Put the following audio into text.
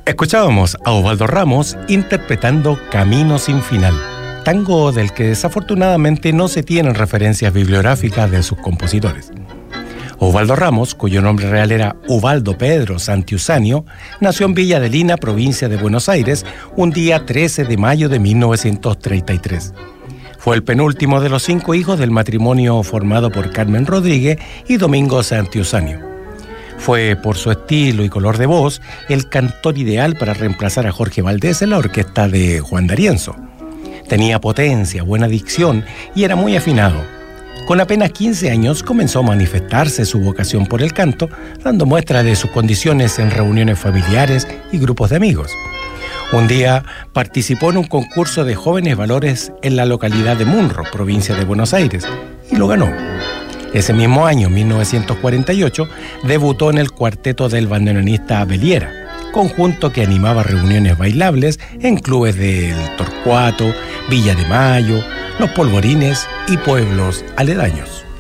Escuchábamos a Osvaldo Ramos interpretando Camino sin final, tango del que desafortunadamente no se tienen referencias bibliográficas de sus compositores. Osvaldo Ramos, cuyo nombre real era Ubaldo Pedro Santiusanio, nació en Villa Adelina, provincia de Buenos Aires, un día 13 de mayo de 1933. Fue el penúltimo de los 5 hijos del matrimonio formado por Carmen Rodríguez y Domingo Santiusanio. Fue, por su estilo y color de voz, el cantor ideal para reemplazar a Jorge Valdés en la orquesta de Juan D'Arienzo. Tenía potencia, buena dicción y era muy afinado. Con apenas 15 años comenzó a manifestarse su vocación por el canto, dando muestra de sus condiciones en reuniones familiares y grupos de amigos. Un día participó en un concurso de jóvenes valores en la localidad de Munro, provincia de Buenos Aires, y lo ganó. Ese mismo año, 1948, debutó en el cuarteto del bandoneonista Beliera, conjunto que animaba reuniones bailables en clubes del Torcuato, Villa de Mayo, Los Polvorines y pueblos aledaños.